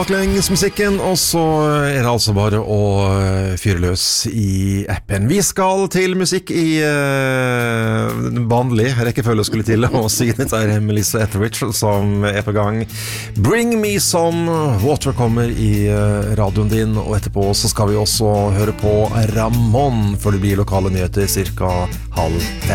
Baklengsmusikken, og så er det altså bare å fyre løs i appen. Vi skal til musikk i vanlig rekkefølge skulle til å si. Dette er Melissa Etheridge som er på gang. Bring Me Some Water kommer i radioen din, og etterpå så skal vi også høre på Ramón, for det blir lokale nyheter cirka 4:30.